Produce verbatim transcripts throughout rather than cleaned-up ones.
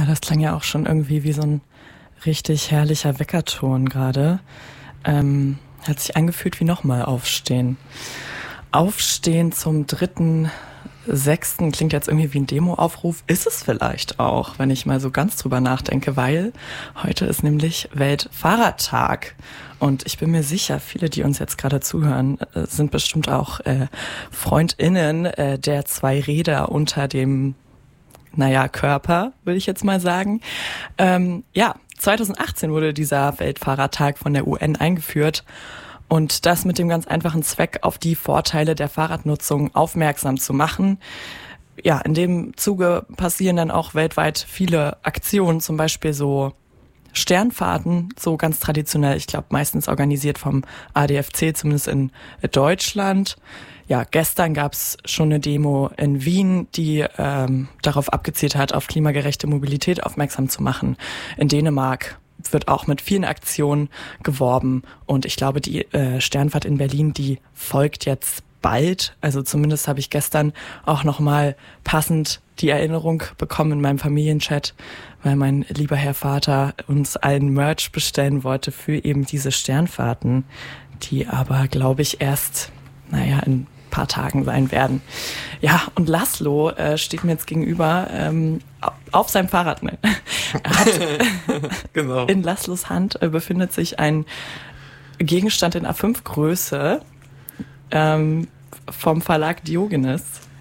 das klang ja auch schon irgendwie wie so ein richtig herrlicher Weckerton gerade. Ähm, hat sich angefühlt wie nochmal aufstehen. Aufstehen zum dritten, sechsten klingt jetzt irgendwie wie ein Demoaufruf. Ist es vielleicht auch, wenn ich mal so ganz drüber nachdenke, weil heute ist nämlich Weltfahrradtag. Und ich bin mir sicher, viele, die uns jetzt gerade zuhören, sind bestimmt auch äh, FreundInnen äh, der zwei Räder unter dem, naja, Körper, würde ich jetzt mal sagen. Ähm, ja, zweitausendachtzehn wurde dieser Weltfahrradtag von der U N eingeführt. Und das mit dem ganz einfachen Zweck, auf die Vorteile der Fahrradnutzung aufmerksam zu machen. Ja, in dem Zuge passieren dann auch weltweit viele Aktionen, zum Beispiel so Sternfahrten, so ganz traditionell, ich glaube meistens organisiert vom A D F C, zumindest in Deutschland. Ja, gestern gab's schon eine Demo in Wien, die ähm, darauf abgezielt hat, auf klimagerechte Mobilität aufmerksam zu machen. In Dänemark wird auch mit vielen Aktionen geworben und ich glaube, die äh, Sternfahrt in Berlin, die folgt jetzt bald. Also zumindest habe ich gestern auch nochmal passend die Erinnerung bekommen in meinem Familienchat, weil mein lieber Herr Vater uns allen Merch bestellen wollte für eben diese Sternfahrten, die aber, glaube ich, erst, naja, in ein paar Tagen sein werden. Ja, und Laszlo äh, steht mir jetzt gegenüber ähm, auf seinem Fahrrad. Ne? Er hat, genau. In Laszlos Hand äh, befindet sich ein Gegenstand in A fünf Größe ähm, vom Verlag Diogenes.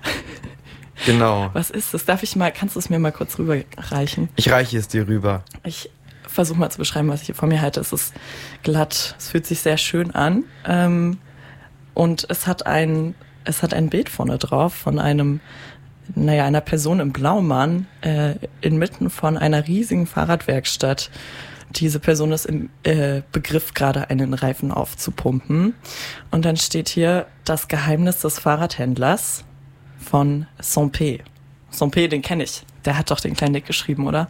Genau. Was ist das? Darf ich mal, kannst du es mir mal kurz rüberreichen? Ich reiche es dir rüber. Ich versuche mal zu beschreiben, was ich hier vor mir halte. Es ist glatt, es fühlt sich sehr schön an. Ähm, und es hat ein, es hat ein Bild vorne drauf von einem, naja, einer Person im Blaumann äh, inmitten von einer riesigen Fahrradwerkstatt. Diese Person ist im äh, Begriff, gerade einen Reifen aufzupumpen. Und dann steht hier das Geheimnis des Fahrradhändlers von Sampé. Sampé, den kenne ich. Der hat doch den kleinen Nick geschrieben, oder?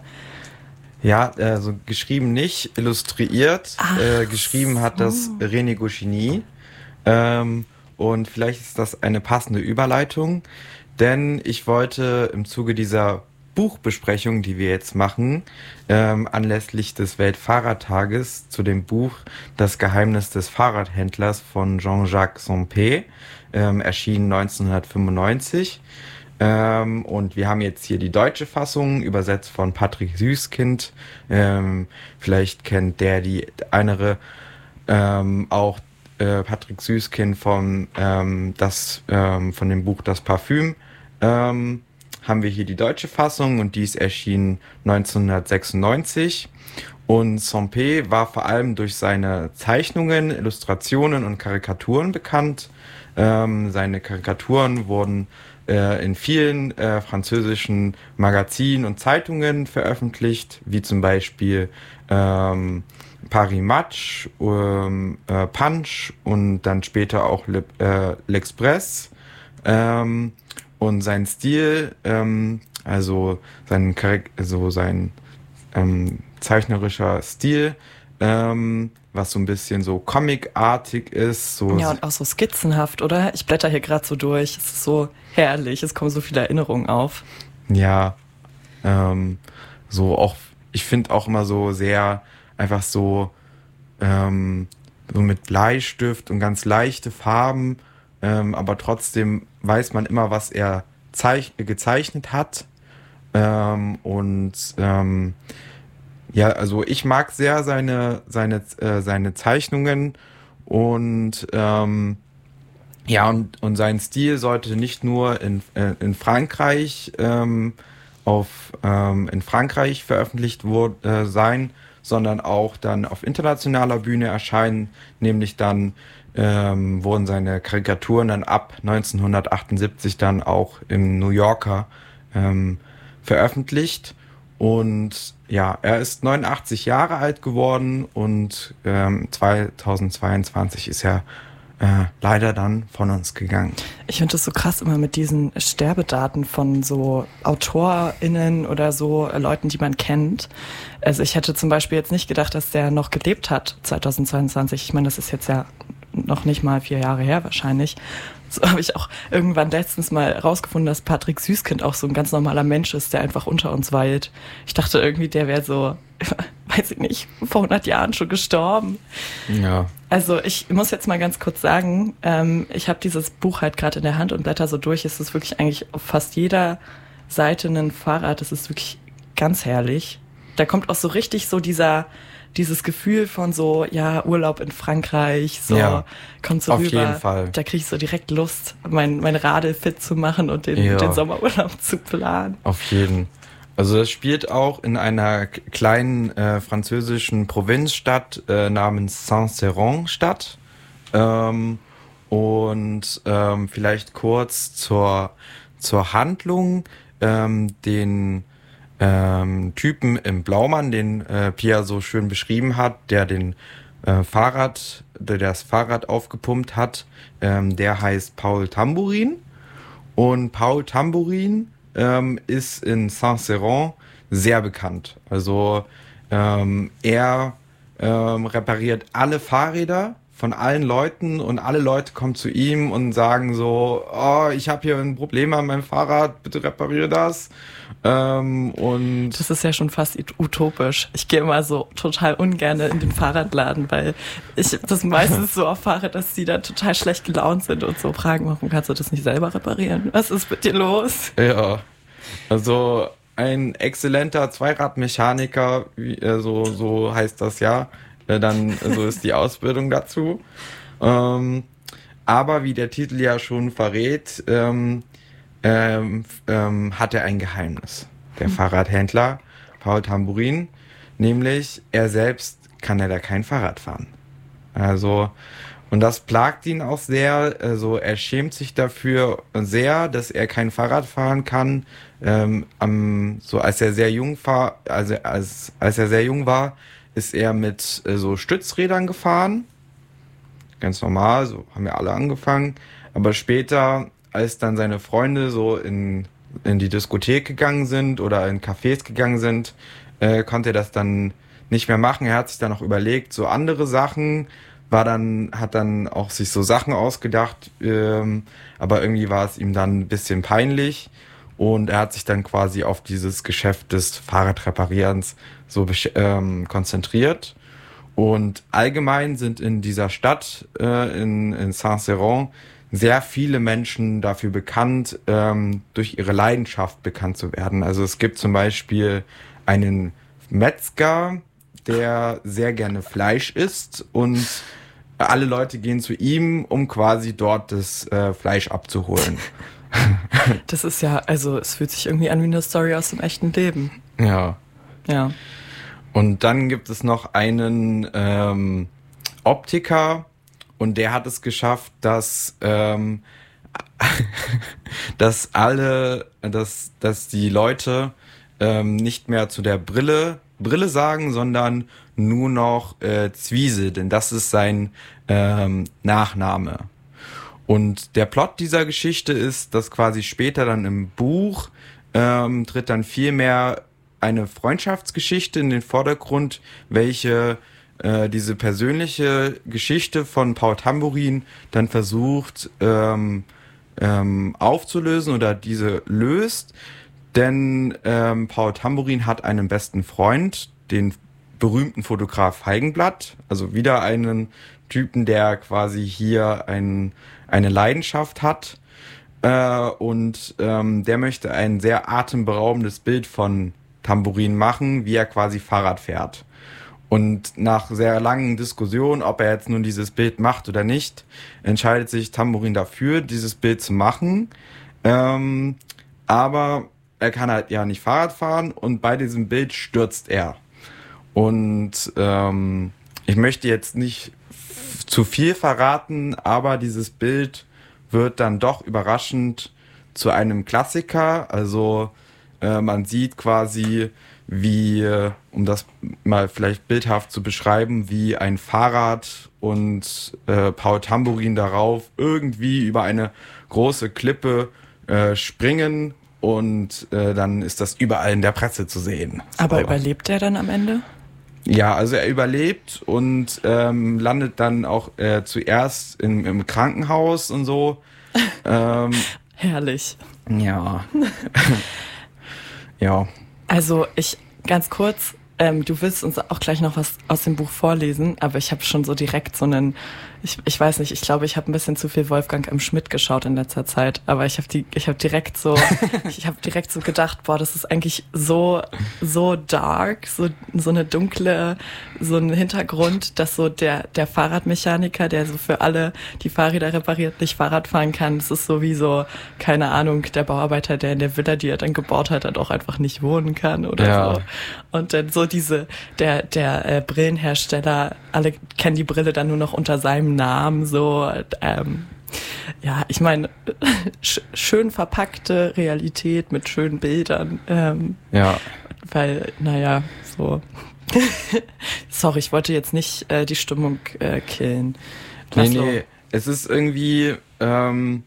Ja, also geschrieben nicht, illustriert. Äh, geschrieben hat das René Goscinny. Ähm, und vielleicht ist das eine passende Überleitung, denn ich wollte im Zuge dieser Buchbesprechung, die wir jetzt machen, ähm, anlässlich des Weltfahrradtages zu dem Buch Das Geheimnis des Fahrradhändlers von Jean-Jacques Sampé, ähm, erschienen neunzehnhundertfünfundneunzig. Ähm, und wir haben jetzt hier die deutsche Fassung, übersetzt von Patrick Süßkind. Ähm, vielleicht kennt der die andere ähm, auch äh, Patrick Süßkind von, ähm, das, ähm, von dem Buch Das Parfüm. Ähm, haben wir hier die deutsche Fassung und die ist erschienen neunzehnhundertsechsundneunzig. Und Sampé war vor allem durch seine Zeichnungen, Illustrationen und Karikaturen bekannt. Ähm, seine Karikaturen wurden äh, in vielen äh, französischen Magazinen und Zeitungen veröffentlicht, wie zum Beispiel ähm, Paris Match, ähm, äh, Punch und dann später auch Le, äh, L'Express. Ähm, und sein Stil, ähm, also sein, also sein ähm, zeichnerischer Stil, ähm, was so ein bisschen so comicartig ist. So ja, und auch so skizzenhaft, oder? Ich blätter hier gerade so durch. Es ist so herrlich, es kommen so viele Erinnerungen auf. Ja, ähm, so auch, ich finde auch immer so sehr einfach so, ähm, so mit Bleistift und ganz leichte Farben, ähm, aber trotzdem weiß man immer, was er zeich- gezeichnet hat. Ähm, und ähm, ja, also ich mag sehr seine seine äh, seine Zeichnungen und ähm, ja und und sein Stil sollte nicht nur in äh, in Frankreich ähm, auf ähm, in Frankreich veröffentlicht wurde, äh, sein, sondern auch dann auf internationaler Bühne erscheinen, nämlich dann ähm, wurden seine Karikaturen dann ab neunzehnhundertachtundsiebzig dann auch im New Yorker ähm, veröffentlicht. Und ja, er ist neunundachtzig Jahre alt geworden und ähm, zweitausendzweiundzwanzig ist er äh, leider dann von uns gegangen. Ich finde das so krass immer mit diesen Sterbedaten von so AutorInnen oder so äh, Leuten, die man kennt. Also ich hätte zum Beispiel jetzt nicht gedacht, dass der noch gelebt hat zweitausendzweiundzwanzig. Ich meine, das ist jetzt ja noch nicht mal vier Jahre her wahrscheinlich. So habe ich auch irgendwann letztens mal rausgefunden, dass Patrick Süßkind auch so ein ganz normaler Mensch ist, der einfach unter uns weilt. Ich dachte irgendwie, der wäre so, weiß ich nicht, vor hundert Jahren schon gestorben. Ja. Also ich muss jetzt mal ganz kurz sagen, ähm, ich habe dieses Buch halt gerade in der Hand und blätter so durch. Es ist wirklich eigentlich auf fast jeder Seite ein Fahrrad. Es ist wirklich ganz herrlich. Da kommt auch so richtig so dieser... dieses Gefühl von so, ja, Urlaub in Frankreich, so, ja, kommt so auf rüber. jeden Fall. Da kriege ich so direkt Lust, mein, mein Radl fit zu machen und den, ja. den Sommerurlaub zu planen. Auf jeden. Also das spielt auch in einer kleinen äh, französischen Provinzstadt äh, namens Saint-Céron statt. Ähm, und ähm, vielleicht kurz zur, zur Handlung, ähm, den Ähm, Typen im Blaumann, den äh, Pia so schön beschrieben hat, der den äh, Fahrrad, der das Fahrrad aufgepumpt hat, ähm, der heißt Paul Tambourin. Und Paul Tambourin ähm, ist in Saint-Céron sehr bekannt. Also ähm, er ähm, repariert alle Fahrräder von allen Leuten und alle Leute kommen zu ihm und sagen so, oh, ich habe hier ein Problem an meinem Fahrrad, bitte repariere das. Ähm, und das ist ja schon fast utopisch. Ich gehe immer so total ungern in den Fahrradladen, weil ich das meistens so erfahre, dass die da total schlecht gelaunt sind und so fragen, warum kannst du das nicht selber reparieren? Was ist mit dir los? Ja, also ein exzellenter Zweiradmechaniker, wie, äh, so, so heißt das ja, äh, dann so ist die Ausbildung dazu. Ähm, aber wie der Titel ja schon verrät, ähm, Ähm, ähm, hat er ein Geheimnis, der mhm. Fahrradhändler Paul Tambourin, nämlich er selbst kann leider kein Fahrrad fahren. Also, und das plagt ihn auch sehr, also er schämt sich dafür sehr, dass er kein Fahrrad fahren kann. Ähm, am, so als er sehr jung war, also als, als er sehr jung war, ist er mit äh, so Stützrädern gefahren. Ganz normal, so haben wir alle angefangen. Aber später, als dann seine Freunde so in, in die Diskothek gegangen sind oder in Cafés gegangen sind, äh, konnte er das dann nicht mehr machen. Er hat sich dann noch überlegt, so andere Sachen, war dann, hat dann auch sich so Sachen ausgedacht, ähm, aber irgendwie war es ihm dann ein bisschen peinlich und er hat sich dann quasi auf dieses Geschäft des Fahrradreparierens so ähm, konzentriert. Und allgemein sind in dieser Stadt, äh, in, in Saint-Céron, sehr viele Menschen dafür bekannt, ähm, durch ihre Leidenschaft bekannt zu werden. Also es gibt zum Beispiel einen Metzger, der sehr gerne Fleisch isst und alle Leute gehen zu ihm, um quasi dort das äh, Fleisch abzuholen. Das ist ja, also es fühlt sich irgendwie an wie eine Story aus dem echten Leben. Ja. Ja. Und dann gibt es noch einen ähm, Optiker, und der hat es geschafft, dass ähm, dass alle, dass dass die Leute ähm, nicht mehr zu der Brille Brille sagen, sondern nur noch äh, Zwiese, denn das ist sein ähm, Nachname. Und der Plot dieser Geschichte ist, dass quasi später dann im Buch ähm, tritt dann viel mehr eine Freundschaftsgeschichte in den Vordergrund, welche äh, diese persönliche Geschichte von Paul Tambourin dann versucht ähm, ähm, aufzulösen oder diese löst. Denn ähm, Paul Tambourin hat einen besten Freund, den berühmten Fotograf Feigenblatt, also wieder einen Typen, der quasi hier ein, eine Leidenschaft hat. Äh, und ähm, der möchte ein sehr atemberaubendes Bild von Tambourin machen, wie er quasi Fahrrad fährt. Und nach sehr langen Diskussionen, ob er jetzt nun dieses Bild macht oder nicht, entscheidet sich Tambourin dafür, dieses Bild zu machen. Ähm, aber er kann halt ja nicht Fahrrad fahren und bei diesem Bild stürzt er. Und ähm, ich möchte jetzt nicht f- zu viel verraten, aber dieses Bild wird dann doch überraschend zu einem Klassiker. Also äh, man sieht quasi, wie, äh, um das mal vielleicht bildhaft zu beschreiben, wie ein Fahrrad und äh, Paul Tambourin darauf irgendwie über eine große Klippe äh, springen und äh, dann ist das überall in der Presse zu sehen. Aber so. Überlebt er dann am Ende? Ja, also er überlebt und ähm, landet dann auch äh, zuerst in, im Krankenhaus und so. ähm, Herrlich. Ja. Ja. Also ich, ganz kurz, ähm, du willst uns auch gleich noch was aus dem Buch vorlesen, aber ich habe schon so direkt so einen, ich, ich weiß nicht, ich glaube, ich habe ein bisschen zu viel Wolfgang M. Schmidt geschaut in letzter Zeit, aber ich habe die, ich habe direkt so, ich habe direkt so gedacht, boah, das ist eigentlich so, so dark, so, so eine dunkle, so ein Hintergrund, dass so der, der Fahrradmechaniker, der so für alle die Fahrräder repariert, nicht Fahrrad fahren kann, das ist so wie so, keine Ahnung, der Bauarbeiter, der in der Villa, die er dann gebaut hat, dann auch einfach nicht wohnen kann oder Ja. so. Und dann so diese, der, der äh, Brillenhersteller, alle kennen die Brille dann nur noch unter seinem Namen, so, ähm, ja, ich meine, sch- schön verpackte Realität mit schönen Bildern, ähm, Ja. weil, naja, so, sorry, ich wollte jetzt nicht äh, die Stimmung äh, killen. Nee, Laszlo. nee, es ist irgendwie, ähm,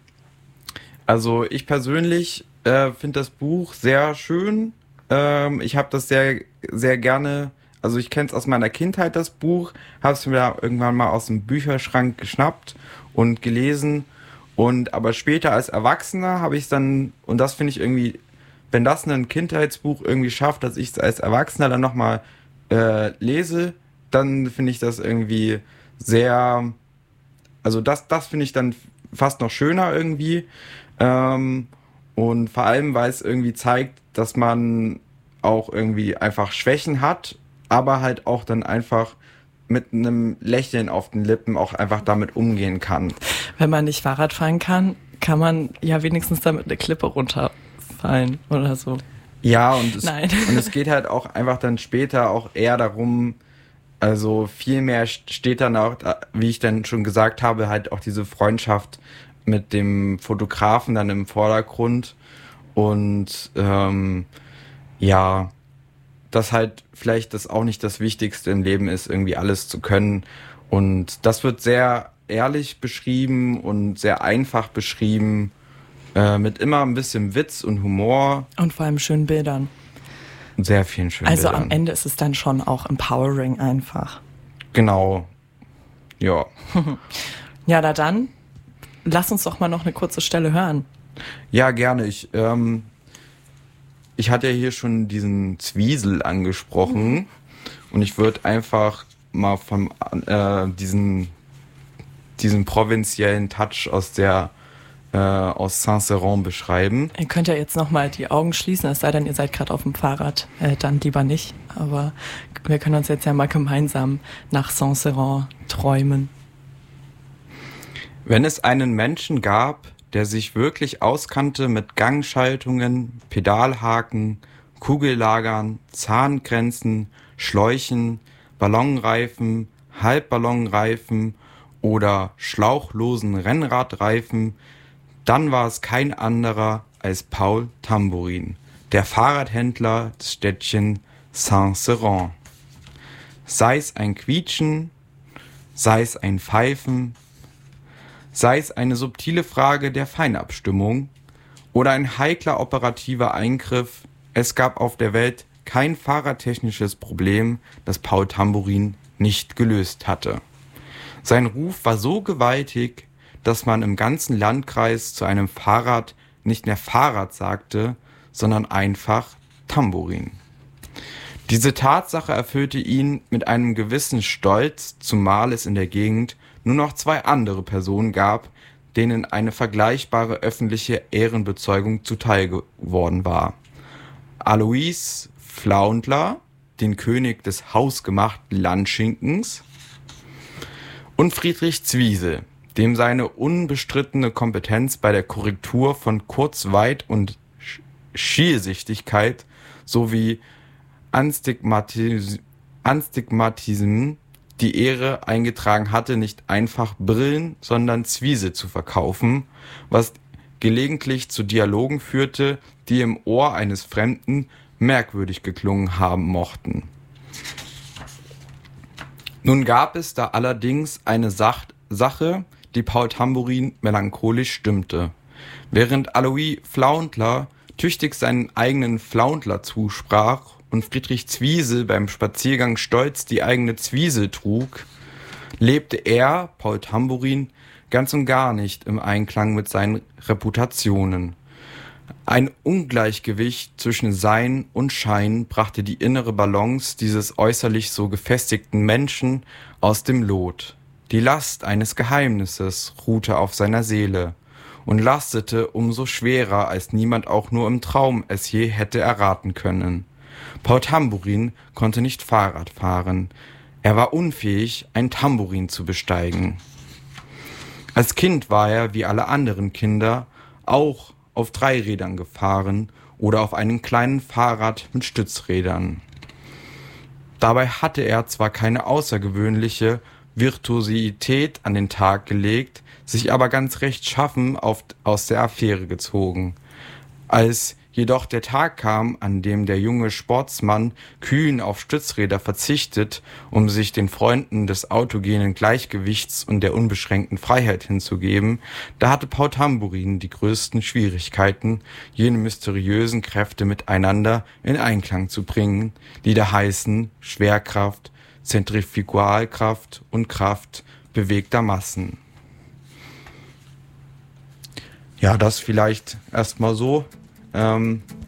also ich persönlich äh, finde das Buch sehr schön. Ähm, ich habe das sehr, sehr gerne, also ich kenne es aus meiner Kindheit, das Buch, habe es mir irgendwann mal aus dem Bücherschrank geschnappt und gelesen. Und aber später als Erwachsener habe ich es dann, und das finde ich irgendwie, wenn das ein Kindheitsbuch irgendwie schafft, dass ich es als Erwachsener dann nochmal äh, lese, dann finde ich das irgendwie sehr, also das, das finde ich dann fast noch schöner irgendwie. Ähm, und vor allem, weil es irgendwie zeigt, dass man auch irgendwie einfach Schwächen hat, aber halt auch dann einfach mit einem Lächeln auf den Lippen auch einfach damit umgehen kann. Wenn man nicht Fahrrad fahren kann, kann man ja wenigstens damit eine Klippe runterfallen oder so. Ja, und es, Nein. und es geht halt auch einfach dann später auch eher darum, also viel mehr steht dann auch, wie ich dann schon gesagt habe, halt auch diese Freundschaft mit dem Fotografen dann im Vordergrund und ähm, ja, dass halt vielleicht das auch nicht das Wichtigste im Leben ist, irgendwie alles zu können. Und das wird sehr ehrlich beschrieben und sehr einfach beschrieben, äh, mit immer ein bisschen Witz und Humor. Und vor allem schönen Bildern. Und sehr vielen schönen Also Bildern. am Ende ist es dann schon auch empowering einfach. Genau. Ja. Ja, na dann, lass uns doch mal noch eine kurze Stelle hören. Ja, gerne. Ich, ähm, ich hatte ja hier schon diesen Zwiesel angesprochen mhm. und ich würde einfach mal von äh, diesen, diesen provinziellen Touch aus der äh, aus Saint-Céron beschreiben. Ihr könnt ja jetzt nochmal die Augen schließen, es sei denn, ihr seid gerade auf dem Fahrrad, äh, dann lieber nicht. Aber wir können uns jetzt ja mal gemeinsam nach Saint-Céron träumen. Wenn es einen Menschen gab, der sich wirklich auskannte mit Gangschaltungen, Pedalhaken, Kugellagern, Zahngrenzen, Schläuchen, Ballonreifen, Halbballonreifen oder schlauchlosen Rennradreifen, dann war es kein anderer als Paul Tambourin, der Fahrradhändler des Städtchen Saint-Céron. Sei es ein Quietschen, sei es ein Pfeifen, sei es eine subtile Frage der Feinabstimmung oder ein heikler operativer Eingriff, es gab auf der Welt kein fahrradtechnisches Problem, das Paul Tambourin nicht gelöst hatte. Sein Ruf war so gewaltig, dass man im ganzen Landkreis zu einem Fahrrad nicht mehr Fahrrad sagte, sondern einfach Tambourin. Diese Tatsache erfüllte ihn mit einem gewissen Stolz, zumal es in der Gegend nur noch zwei andere Personen gab, denen eine vergleichbare öffentliche Ehrenbezeugung zuteil geworden war. Alois Flaundler, den König des hausgemachten Landschinkens, und Friedrich Zwiesel, dem seine unbestrittene Kompetenz bei der Korrektur von Kurzweit- und Schielsichtigkeit sowie Anstigmatis- Anstigmatismen die Ehre eingetragen hatte, nicht einfach Brillen, sondern Zwiesel zu verkaufen, was gelegentlich zu Dialogen führte, die im Ohr eines Fremden merkwürdig geklungen haben mochten. Nun gab es da allerdings eine Sach- Sache, die Paul Tambourin melancholisch stimmte. Während Alois Flaundler tüchtig seinen eigenen Flaundler zusprach und Friedrich Zwiesel beim Spaziergang stolz die eigene Zwiesel trug, lebte er, Paul Tamburin, ganz und gar nicht im Einklang mit seinen Reputationen. Ein Ungleichgewicht zwischen Sein und Schein brachte die innere Balance dieses äußerlich so gefestigten Menschen aus dem Lot. Die Last eines Geheimnisses ruhte auf seiner Seele und lastete umso schwerer, als niemand auch nur im Traum es je hätte erraten können. Paul Tamburin konnte nicht Fahrrad fahren. Er war unfähig, ein Tambourin zu besteigen. Als Kind war er, wie alle anderen Kinder, auch auf Dreirädern gefahren oder auf einem kleinen Fahrrad mit Stützrädern. Dabei hatte er zwar keine außergewöhnliche Virtuosität an den Tag gelegt, sich aber ganz rechtschaffen auf, aus der Affäre gezogen. Als jedoch der Tag kam, an dem der junge Sportsmann kühn auf Stützräder verzichtet, um sich den Freunden des autogenen Gleichgewichts und der unbeschränkten Freiheit hinzugeben, da hatte Paul Tamburin die größten Schwierigkeiten, jene mysteriösen Kräfte miteinander in Einklang zu bringen, die da heißen Schwerkraft, Zentrifugalkraft und Kraft bewegter Massen. Ja, das vielleicht erstmal so. Ähm,